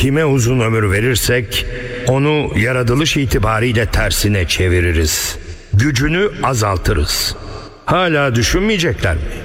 Kime uzun ömür verirsek onu yaratılış itibariyle tersine çeviririz. Gücünü azaltırız. Hala düşünmeyecekler mi?